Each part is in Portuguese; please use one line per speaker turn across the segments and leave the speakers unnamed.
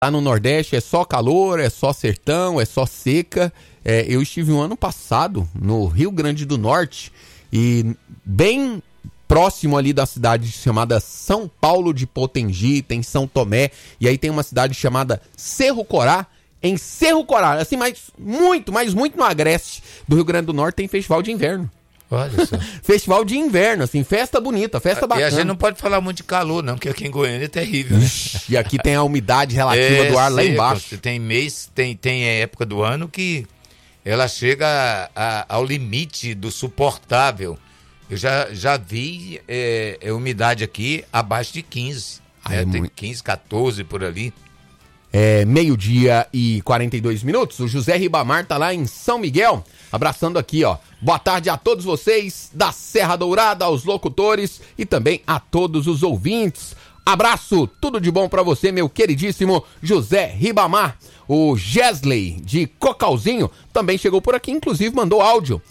Lá no Nordeste é só calor, é só sertão, é só seca. Eu estive um ano passado no Rio Grande do Norte e bem próximo ali da cidade chamada São Paulo de Potengi, tem São Tomé, e aí tem uma cidade chamada Cerro Corá. Em Cerro Corá, assim, mas muito no agreste do Rio Grande do Norte tem festival de inverno.
Olha só.
Festival de inverno, assim, festa bonita, festa bacana.
E a gente não pode falar muito de calor, não, porque aqui em Goiânia é terrível, né?
E aqui tem a umidade relativa do ar lá embaixo.
Tem época do ano que ela chega ao limite do suportável. Eu já vi umidade aqui abaixo de 15. Tem 15, 14 por ali.
12h e 42 minutos. O José Ribamar tá lá em São Miguel, abraçando aqui, ó. Boa tarde a todos vocês da Serra Dourada, aos locutores e também a todos os ouvintes. Abraço, tudo de bom pra você, meu queridíssimo José Ribamar. O Gesley de Cocalzinho também chegou por aqui, inclusive mandou áudio.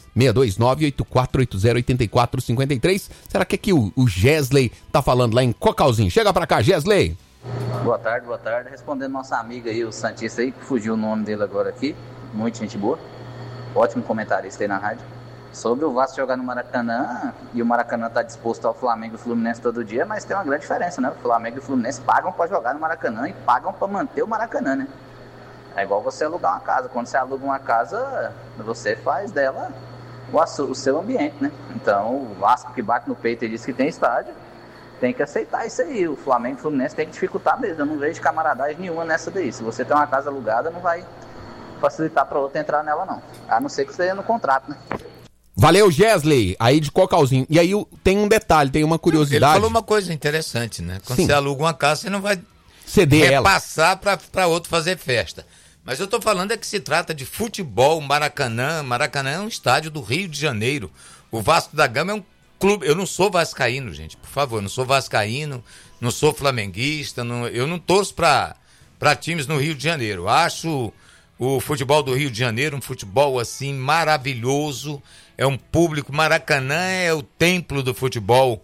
629-8480-8453. Será que aqui o Gesley tá falando lá em Cocalzinho? Chega pra cá, Gesley.
Boa tarde. Respondendo nossa amiga aí, o Santista aí, que fugiu o nome dele agora aqui. Muita gente boa. Ótimo comentarista aí na rádio. Sobre o Vasco jogar no Maracanã, e o Maracanã tá disposto ao Flamengo e Fluminense todo dia, mas tem uma grande diferença, né? O Flamengo e o Fluminense pagam pra jogar no Maracanã e pagam pra manter o Maracanã, né? É igual você alugar uma casa. Quando você aluga uma casa, você faz dela o seu ambiente, né? Então, o Vasco que bate no peito e diz que tem estádio, tem que aceitar isso aí. O Flamengo e o Fluminense tem que dificultar mesmo. Eu não vejo camaradagem nenhuma nessa daí. Se você tem uma casa alugada, não vai facilitar para outro entrar nela, não. A não ser que esteja no contrato, né?
Valeu, Gesley, aí de Cocalzinho. E aí tem um detalhe, tem uma curiosidade.
Ele falou uma coisa interessante, né? Quando você aluga uma casa, você não vai
ceder
repassar para outro fazer festa. Mas eu tô falando que se trata de futebol, Maracanã. Maracanã é um estádio do Rio de Janeiro. O Vasco da Gama é um clube. Eu não sou vascaíno, gente, por favor. Eu não sou vascaíno, não sou flamenguista. Eu não torço para times no Rio de Janeiro. Acho o futebol do Rio de Janeiro um futebol assim maravilhoso. É um público. Maracanã é o templo do futebol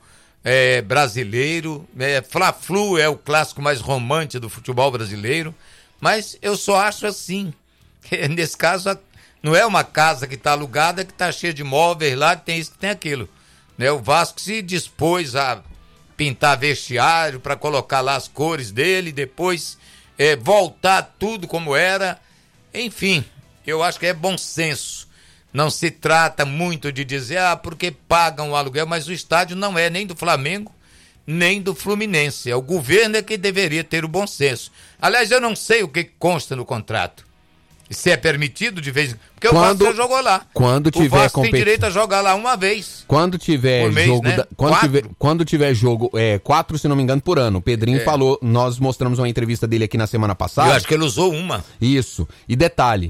brasileiro. Fla-Flu é o clássico mais romântico do futebol brasileiro. Mas eu só acho assim, que nesse caso não é uma casa que está alugada, que está cheia de móveis lá, que tem isso, que tem aquilo. Né? O Vasco se dispôs a pintar vestiário para colocar lá as cores dele, depois voltar tudo como era. Enfim, eu acho que é bom senso. Não se trata muito de dizer, porque pagam o aluguel, mas o estádio não é nem do Flamengo, nem do Fluminense. É o governo que deveria ter o bom senso. Aliás, eu não sei o que consta no contrato. Se é permitido de vez em quando. Porque o Vasco já jogou lá.
Quando tiver
o Vasco tem direito a jogar lá uma vez.
Quando tiver
mês,
jogo.
né?
Quando tiver jogo, 4, se não me engano, por ano. O Pedrinho falou, nós mostramos uma entrevista dele aqui na semana passada.
Eu acho que ele usou uma.
Isso. E detalhe,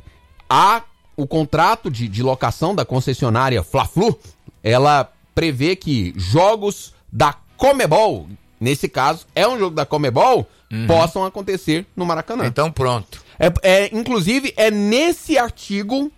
o contrato de locação da concessionária Fla-Flu, ela prevê que jogos da Comebol, nesse caso, é um jogo da Comebol, possam acontecer no Maracanã.
Então pronto.
Inclusive, é nesse artigo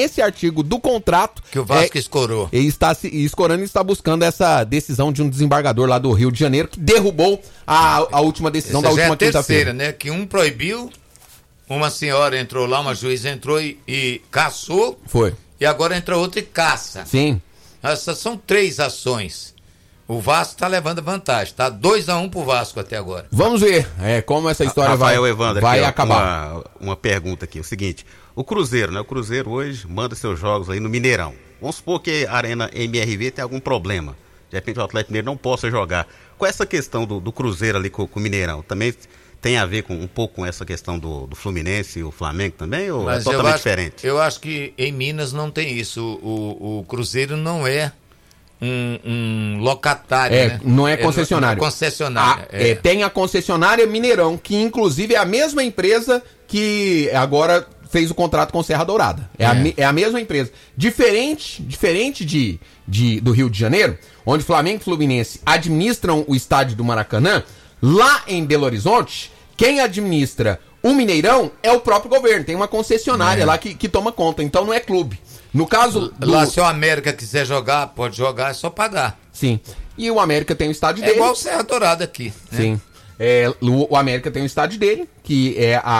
do contrato
que o Vasco escorou.
Ele está escorando e está buscando essa decisão de um desembargador lá do Rio de Janeiro, que derrubou a última decisão da última quinta-feira.
Terceira, né? Que um proibiu, uma senhora entrou lá, uma juíza entrou e caçou.
Foi.
E agora entra outra e caça.
Sim.
Essas são 3 ações. O Vasco está levando vantagem, tá? 2-1 pro Vasco até agora.
Vamos ver como essa história
Evandro,
vai
aqui,
acabar.
Uma pergunta aqui, o seguinte, o Cruzeiro, né? O Cruzeiro hoje manda seus jogos aí no Mineirão. Vamos supor que a Arena MRV tem algum problema. De repente o Atlético Mineiro não possa jogar. Qual é essa questão do Cruzeiro ali com o Mineirão? Também tem a ver um pouco com essa questão do Fluminense e o Flamengo também? Ou é totalmente diferente?
Eu acho que em Minas não tem isso. O Cruzeiro não é um locatário, né?
Não é concessionário.
Não é concessionária.
Tem a concessionária Mineirão, que inclusive é a mesma empresa que agora fez o contrato com Serra Dourada. É a mesma empresa. Diferente do Rio de Janeiro, onde Flamengo e Fluminense administram o estádio do Maracanã, lá em Belo Horizonte, quem administra o Mineirão é o próprio governo. Tem uma concessionária lá que toma conta, então não é clube. No caso
lá, se o América quiser jogar, pode jogar, é só pagar.
Sim. E o América tem o estádio dele.
É igual o Serra Dourada aqui, né?
Sim. O América tem o estádio dele, que é a